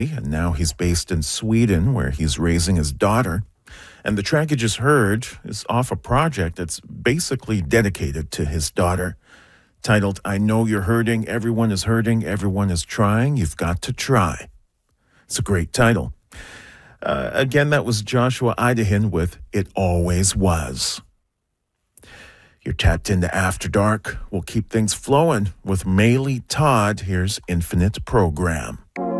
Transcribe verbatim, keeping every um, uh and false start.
and now he's based in Sweden, where he's raising his daughter. And the track you just heard is off a project that's basically dedicated to his daughter, titled, I Know You're Hurting, Everyone is Hurting, Everyone is Trying, You've Got to Try. It's a great title. Uh, again, that was Joshua Idahan with It Always Was. You're tapped into After Dark. We'll keep things flowing with Maylee Todd. Here's Infinite Program.